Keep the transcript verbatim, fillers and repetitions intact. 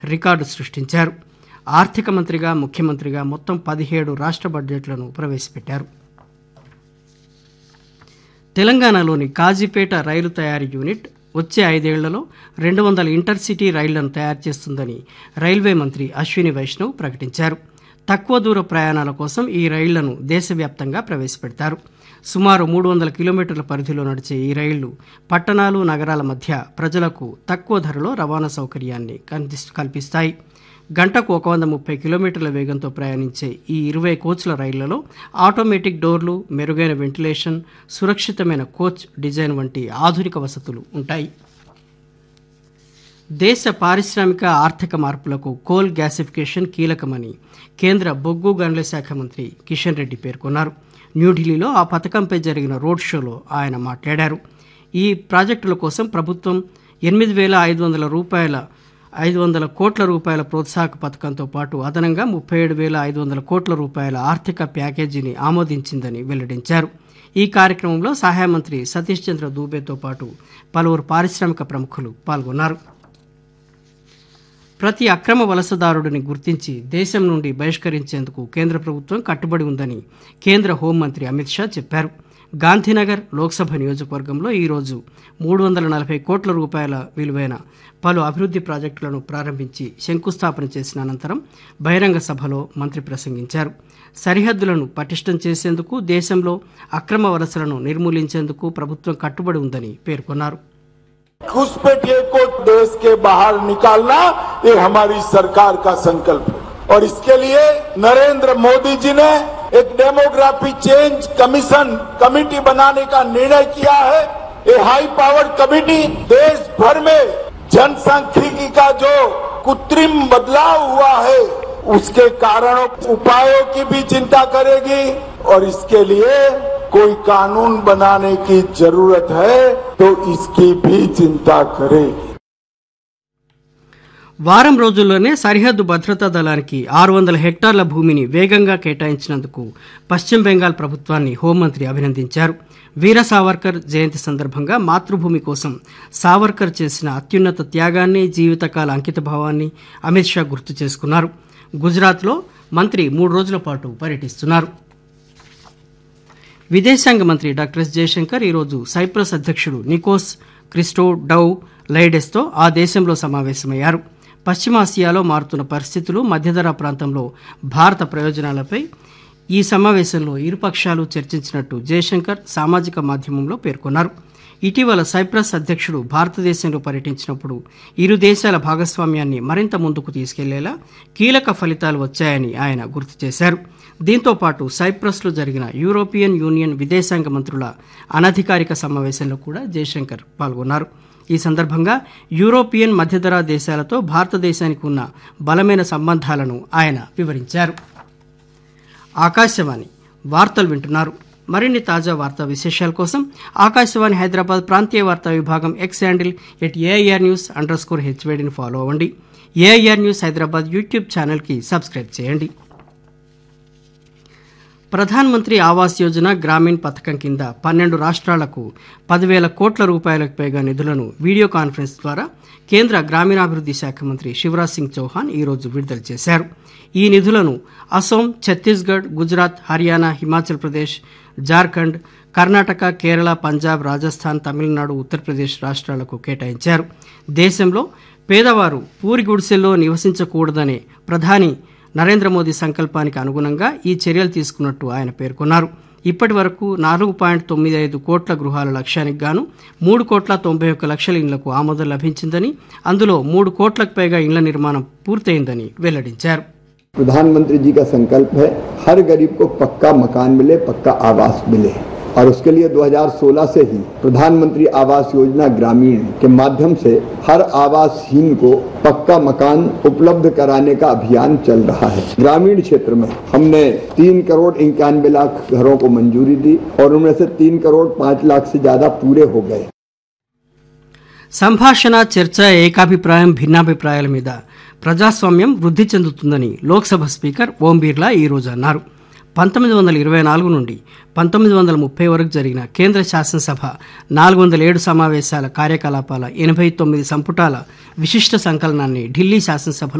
Record సృష్టించారు. ఆర్థిక మంత్రిగా, ముఖ్యమంత్రిగా మొత్తం పదిహేడు రాష్ట్ర బడ్జెట్లను ప్రవేశపెట్టారు. తెలంగాణలోని కాజీపేట రైలు తయారీ యూనిట్ వచ్చే ఐదేళ్లలో రెండు వందల ఇంటర్సిటీ రైళ్లను తయారు చేస్తుందని రైల్వే మంత్రి అశ్విని వైష్ణవ్ ప్రకటించారు. తక్కువ దూర ప్రయాణాల కోసం ఈ రైళ్లను దేశవ్యాప్తంగా ప్రవేశపెడతారు. సుమారు మూడు వందల కిలోమీటర్ల పరిధిలో నడిచే ఈ రైళ్లు పట్టణాలు, నగరాల మధ్య ప్రజలకు తక్కువ ధరలో రవాణా సౌకర్యాన్ని కల్పిస్తాయి. గంటకు ఒక వంద ముప్పై కిలోమీటర్ల వేగంతో ప్రయాణించే ఈ ఇరవై కోచ్ల రైళ్లలో ఆటోమేటిక్ డోర్లు, మెరుగైన వెంటిలేషన్, సురక్షితమైన కోచ్ డిజైన్ వంటి ఆధునిక వసతులు ఉంటాయి. దేశ పారిశ్రామిక ఆర్థిక మార్పులకు కోల్ గ్యాసిఫికేషన్ కీలకమని కేంద్ర బొగ్గు గనుల శాఖ మంత్రి కిషన్ రెడ్డి పేర్కొన్నారు. న్యూఢిల్లీలో ఆ పథకంపై జరిగిన రోడ్ షోలో ఆయన మాట్లాడారు. ఈ ప్రాజెక్టుల కోసం ప్రభుత్వం ఎనిమిది వేల ఐదు వందల రూపాయల ఐదు వందల కోట్ల రూపాయల ప్రోత్సాహక పథకంతో పాటు అదనంగా ముప్పై ఏడు వేల ఐదు వందల కోట్ల రూపాయల ఆర్థిక ప్యాకేజీని ఆమోదించిందని వెల్లడించారు. ఈ కార్యక్రమంలో సహాయ మంత్రి సతీష్ చంద్ర దూబేతో పాటు పలువురు పారిశ్రామిక ప్రముఖులు పాల్గొన్నారు. ప్రతి అక్రమ వలసదారుడిని గుర్తించి దేశం నుండి బహిష్కరించేందుకు కేంద్ర ప్రభుత్వం కట్టుబడి ఉందని కేంద్ర హోంమంత్రి అమిత్ షా చెప్పారు. గాంధీనగర్ లోక్సభ నియోజకవర్గంలో ఈరోజు మూడు వందల నలభై కోట్ల రూపాయల విలువైన పలు అభివృద్ధి ప్రాజెక్టులను ప్రారంభించి శంకుస్థాపన చేసిన అనంతరం బహిరంగ సభలో మంత్రి ప్రసంగించారు. సరిహద్దులను పటిష్టం చేసేందుకు, దేశంలో అక్రమ వలసలను నిర్మూలించేందుకు ప్రభుత్వం కట్టుబడి ఉందని పేర్కొన్నారు. घुसपैठिए को देश के बाहर निकालना ये हमारी सरकार का संकल्प है और इसके लिए नरेंद्र मोदी जी ने एक डेमोग्राफी चेंज कमीशन कमेटी बनाने का निर्णय किया है. ये हाई पावर्ड कमेटी देश भर में जनसांख्यिकी का जो कृत्रिम बदलाव हुआ है उसके कारणों उपायों की भी चिंता करेगी और इसके लिए कोई कानून बनाने की जरूरत है तो इसकी भी चिंता करेगी. వారం రోజుల్లోనే సరిహద్దు భద్రతా దళానికి ఆరు వందల హెక్టార్ల భూమిని వేగంగా కేటాయించినందుకు పశ్చిమ బెంగాల్ ప్రభుత్వాన్ని హోంమంత్రి అభినందించారు. వీర సావర్కర్ జయంతి సందర్భంగా మాతృభూమి కోసం సావర్కర్ చేసిన అత్యున్నత త్యాగాన్ని, జీవితకాల అంకితభావాన్ని అమిత్ షా గుర్తు చేసుకున్నారు. గుజరాత్లో మంత్రి మూడు రోజుల పాటు పర్యటిస్తున్నారు. విదేశాంగ మంత్రి డాక్టర్ ఎస్ జయశంకర్ ఈరోజు సైప్రస్ అధ్యక్షుడు నికోస్ క్రిస్టో డౌ లైడెస్తో ఆ దేశంలో సమావేశమయ్యారు. పశ్చిమాసియాలో మారుతున్న పరిస్థితులు, మధ్యధరా ప్రాంతంలో భారత ప్రయోజనాలపై ఈ సమావేశంలో ఇరుపక్షాలు చర్చించినట్టు జయశంకర్ సామాజిక మాధ్యమంలో పేర్కొన్నారు. ఇటీవల సైప్రస్ అధ్యక్షుడు భారతదేశంలో పర్యటించినప్పుడు ఇరు దేశాల భాగస్వామ్యాన్ని మరింత ముందుకు తీసుకెళ్లేలా కీలక ఫలితాలు వచ్చాయని ఆయన గుర్తు చేశారు. దీంతో పాటు సైప్రస్లో జరిగిన యూరోపియన్ యూనియన్ విదేశాంగ మంత్రుల అనధికారిక సమావేశంలో కూడా జయశంకర్ పాల్గొన్నారు. ఈ సందర్భంగా యూరోపియన్ మధ్యధరా దేశాలతో భారతదేశానికి ఉన్న బలమైన సంబంధాలను ఆయన వివరించారు. ఆకాశవాణి వార్తలు వింటున్నారు. మరిన్ని తాజా వార్తా విశేషాల కోసం ఆకాశవాణి హైదరాబాద్ ప్రాంతీయ వార్తా విభాగం X handle at AIR news under score హెచ్వేడిని follow అవ్వండి. ఏఐఆర్ న్యూస్ హైదరాబాద్ యూట్యూబ్ ఛానల్కి సబ్స్క్రైబ్ చేయండి. ప్రధాన్ మంత్రి ఆవాస్ యోజన గ్రామీణ్ పథకం కింద పన్నెండు రాష్ట్రాలకు పదివేల కోట్ల రూపాయలకు పైగా నిధులను వీడియో కాన్ఫరెన్స్ ద్వారా కేంద్ర గ్రామీణాభివృద్ధి శాఖ మంత్రి శివరాజ్ సింగ్ చౌహాన్ ఈరోజు విడుదల చేశారు. ఈ నిధులను అసోం, ఛత్తీస్గఢ్, గుజరాత్, హర్యానా, హిమాచల్ ప్రదేశ్, జార్ఖండ్, కర్ణాటక, కేరళ, పంజాబ్, రాజస్థాన్, తమిళనాడు, ఉత్తరప్రదేశ్ రాష్ట్రాలకు కేటాయించారు. దేశంలో పేదవారు పూరి గుడిసెల్లో నివసించకూడదనే ప్రధాని నరేంద్ర మోదీ సంకల్పానికి అనుగుణంగా ఈ చర్యలు తీసుకున్నట్టు ఆయన పేర్కొన్నారు. ఇప్పటి వరకు నాలుగు పాయింట్ తొమ్మిది ఐదు కోట్ల గృహాల లక్ష్యానికి గాను మూడు కోట్ల తొంభై ఒక్క లక్షల ఇళ్లకు ఆమోదం లభించిందని, అందులో మూడు కోట్లకు పైగా ఇళ్ల నిర్మాణం పూర్తయిందని వెల్లడించారు. प्रधानमंत्री जी का संकल्प है हर गरीब को पक्का मकान मिले, पक्का आवास मिले और उसके लिए दो हज़ार सोलह से ही प्रधानमंत्री आवास योजना ग्रामीण के माध्यम से हर आवासहीन को पक्का मकान उपलब्ध कराने का अभियान चल रहा है. ग्रामीण क्षेत्र में हमने तीन करोड़ इक्यानवे लाख घरों को मंजूरी दी और उनमें से तीन करोड़ पाँच लाख से ज्यादा पूरे हो गए. సంభాషణ, చర్చ, ఏకాభిప్రాయం, భిన్నాభిప్రాయాల మీద ప్రజాస్వామ్యం వృద్ధి చెందుతుందని లోక్సభ స్పీకర్ ఓం బిర్లా ఈరోజు అన్నారు. పంతొమ్మిది వందల ఇరవై నాలుగు నుండి పంతొమ్మిది వందల ముప్పై వరకు జరిగిన కేంద్ర శాసనసభ నాలుగు వందల ఏడు సమావేశాల కార్యకలాపాల ఎనభై తొమ్మిది సంపుటాల విశిష్ట సంకలనాన్ని ఢిల్లీ శాసనసభలో